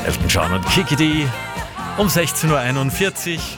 Elton John und Kiki D um 16.41 Uhr.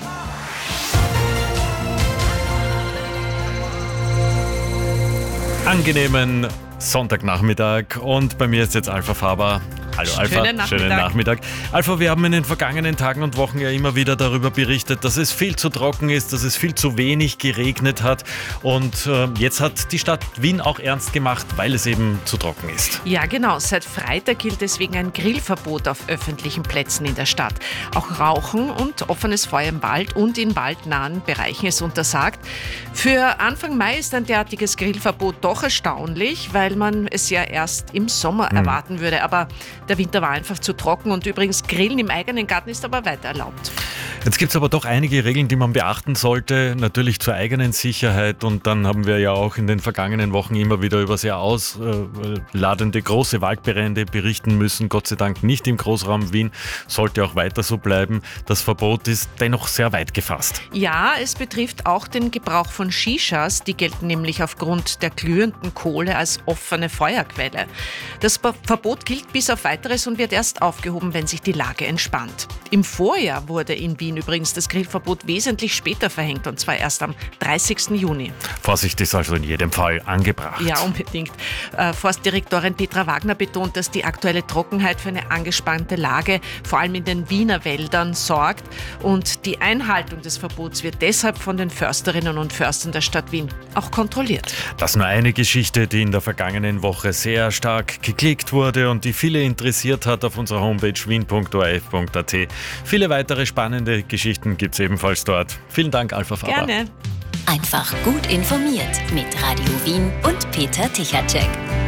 Angenehmen Sonntagnachmittag und bei mir ist jetzt Alpha Faber. Hallo Alpha, schönen Nachmittag. Alpha, wir haben in den vergangenen Tagen und Wochen ja immer wieder darüber berichtet, dass es viel zu trocken ist, dass es viel zu wenig geregnet hat und jetzt hat die Stadt Wien auch ernst gemacht, weil es eben zu trocken ist. Ja genau, seit Freitag gilt deswegen ein Grillverbot auf öffentlichen Plätzen in der Stadt. Auch Rauchen und offenes Feuer im Wald und in waldnahen Bereichen ist untersagt. Für Anfang Mai ist ein derartiges Grillverbot doch erstaunlich, weil man es ja erst im Sommer erwarten würde, aber der Winter war einfach zu trocken und übrigens Grillen im eigenen Garten ist aber weiter erlaubt. Jetzt gibt es aber doch einige Regeln, die man beachten sollte, natürlich zur eigenen Sicherheit und dann haben wir ja auch in den vergangenen Wochen immer wieder über sehr ausladende große Waldbrände berichten müssen, Gott sei Dank nicht im Großraum Wien, sollte auch weiter so bleiben. Das Verbot ist dennoch sehr weit gefasst. Ja, es betrifft auch den Gebrauch von Shishas, die gelten nämlich aufgrund der glühenden Kohle als offene Feuerquelle. Das Verbot gilt bis auf Weiteres und wird erst aufgehoben, wenn sich die Lage entspannt. Im Vorjahr wurde in Wien übrigens das Grillverbot wesentlich später verhängt und zwar erst am 30. Juni. Vorsicht ist also in jedem Fall angebracht. Ja, unbedingt. Forstdirektorin Petra Wagner betont, dass die aktuelle Trockenheit für eine angespannte Lage vor allem in den Wiener Wäldern sorgt und die Einhaltung des Verbots wird deshalb von den Försterinnen und Förstern der Stadt Wien auch kontrolliert. Das ist nur eine Geschichte, die in der vergangenen Woche sehr stark geklickt wurde und die viele interessiert hat auf unserer Homepage wien.orf.at. Viele weitere spannende Geschichten gibt es ebenfalls dort. Vielen Dank, Alpha Faber. Gerne. Einfach gut informiert mit Radio Wien und Peter Tichatschek.